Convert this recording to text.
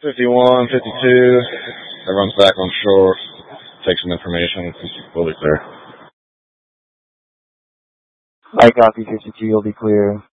51, 52. Everyone's back on shore. Take some information. We'll be clear. I copy 52. You'll be clear.